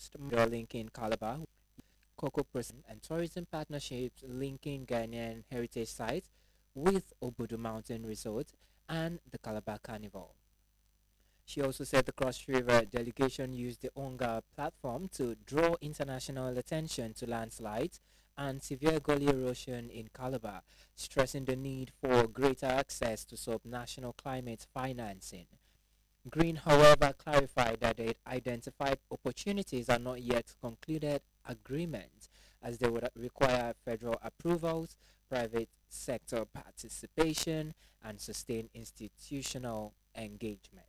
host link in Calabar, cocoa processing and tourism partnerships linking Ghanaian heritage sites with Obudu Mountain Resort and the Calabar Carnival. She also said the Cross River delegation used the Onga platform to draw international attention to landslides and severe gully erosion in Calabar, stressing the need for greater access to sub-national climate financing. Green, however, clarified that the identified opportunities are not yet concluded agreements as they would require federal approvals, private sector participation, and sustained institutional engagement.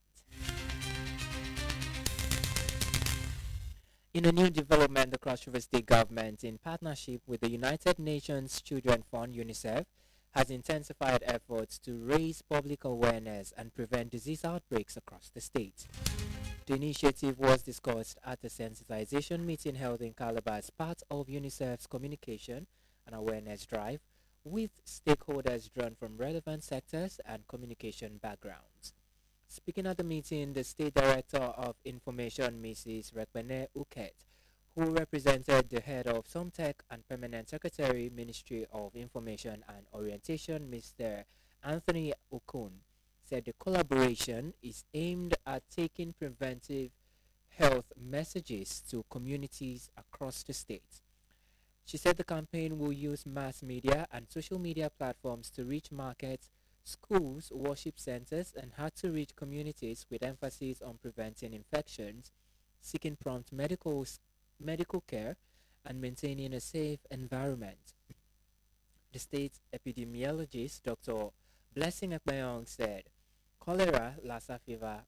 In a new development, the Cross River State Government, in partnership with the United Nations Children Fund (UNICEF), has intensified efforts to raise public awareness and prevent disease outbreaks across the state. The initiative was discussed at a sensitization meeting held in Calabar as part of UNICEF's communication and awareness drive, with stakeholders drawn from relevant sectors and communication backgrounds. Speaking at the meeting, the State Director of Information, Mrs. Rekpene Uket, who represented the head of Somtech and Permanent Secretary, Ministry of Information and Orientation, Mr. Anthony Okun, said the collaboration is aimed at taking preventive health messages to communities across the state. She said the campaign will use mass media and social media platforms to reach markets, schools, worship centers, and hard-to-reach communities with emphasis on preventing infections, seeking prompt medical care, and maintaining a safe environment. The state epidemiologist, Dr. Blessing Ekpeyong, said cholera, Lassa fever,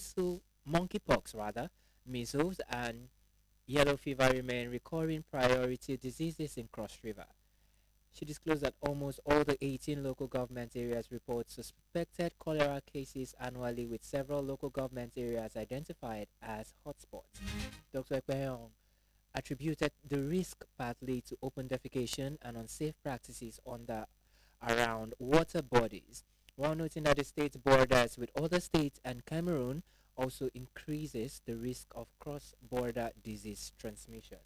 measles, and yellow fever remain recurring priority diseases in Cross River. She disclosed that almost all the 18 local government areas report suspected cholera cases annually, with several local government areas identified as hotspots. Dr. Ekpeyong attributed the risk partly to open defecation and unsafe practices around water bodies, while noting that the state's borders with other states and Cameroon also increases the risk of cross-border disease transmission.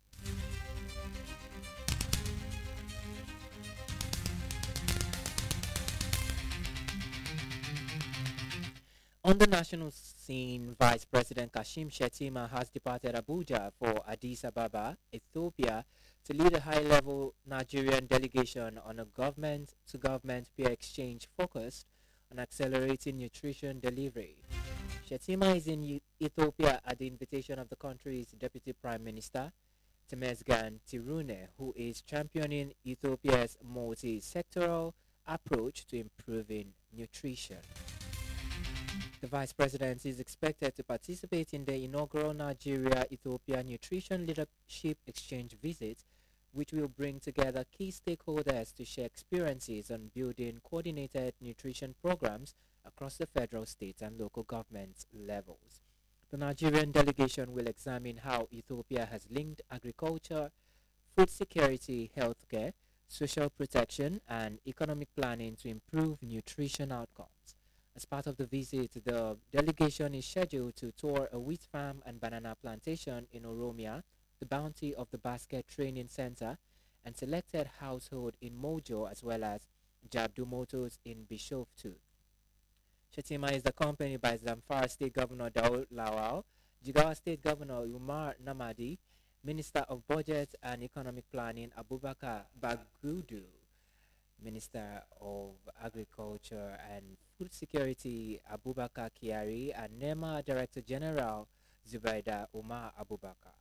On the national scene, Vice President Kashim Shettima has departed Abuja for Addis Ababa, Ethiopia, to lead a high-level Nigerian delegation on a government-to-government peer exchange focused on accelerating nutrition delivery. Shettima is in Ethiopia at the invitation of the country's Deputy Prime Minister, Temesgen Tirune, who is championing Ethiopia's multi-sectoral approach to improving nutrition. The Vice President is expected to participate in the inaugural Nigeria-Ethiopia Nutrition Leadership Exchange visit, which will bring together key stakeholders to share experiences on building coordinated nutrition programs across the federal, state, and local government levels. The Nigerian delegation will examine how Ethiopia has linked agriculture, food security, healthcare, social protection, and economic planning to improve nutrition outcomes. As part of the visit, the delegation is scheduled to tour a wheat farm and banana plantation in Oromia, the Bounty of the Basket Training Center, and selected household in Mojo, as well as Jabdu Motors in Bishoftu. Shettima is accompanied by Zamfara State Governor Daud Lawal, Jigawa State Governor Umar Namadi, Minister of Budget and Economic Planning Abubakar Bagudu, Minister of Agriculture and Food Security Abubakar Kiari, and NEMA Director General Zubaida Umar Abubakar.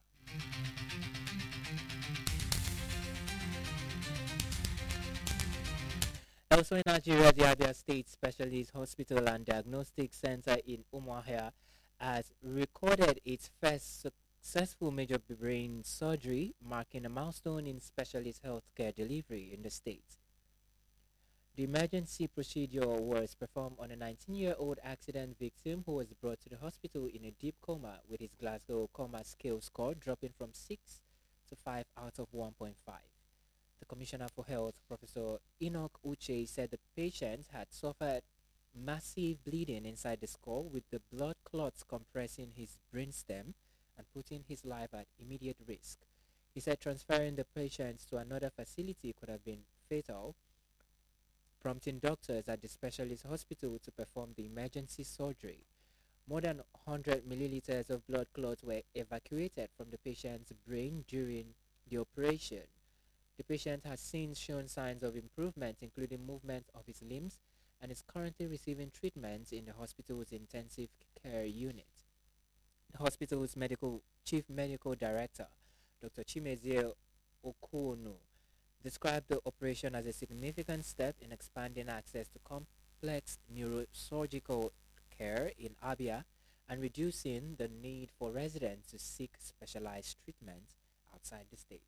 Also in Nigeria, the Abia State Specialist Hospital and Diagnostic Center in Umuahia has recorded its first successful major brain surgery, marking a milestone in specialist healthcare delivery in the state. The emergency procedure was performed on a 19-year-old accident victim who was brought to the hospital in a deep coma, with his Glasgow Coma Scale score dropping from 6 to 5 out of 1.5. The Commissioner for Health, Professor Enoch Uche, said the patient had suffered massive bleeding inside the skull, with the blood clots compressing his brainstem and putting his life at immediate risk. He said transferring the patients to another facility could have been fatal, prompting doctors at the specialist hospital to perform the emergency surgery. More than 100 milliliters of blood clots were evacuated from the patient's brain during the operation. The patient has since shown signs of improvement, including movement of his limbs, and is currently receiving treatment in the hospital's intensive care unit. The hospital's chief medical director, Dr. Chimezie Okunu, described the operation as a significant step in expanding access to complex neurosurgical care in Abia and reducing the need for residents to seek specialized treatment outside the state.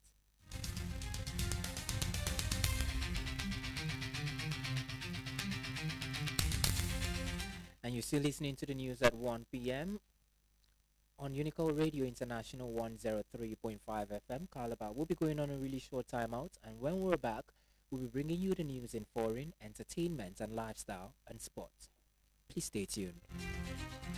And you're still listening to the news at 1 p.m. on Unicol Radio International 103.5 FM. Calabar. We'll be going on a really short timeout, and when we're back, we'll be bringing you the news in foreign, entertainment, and lifestyle and sports. Please stay tuned.